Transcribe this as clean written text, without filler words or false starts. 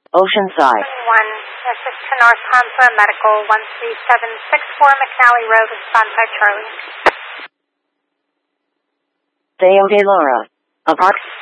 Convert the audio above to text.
Oceanside. 1, assist to North Palm Medical, 13764 McNally Road, respond by Charlie. Theo de Laura. Approx.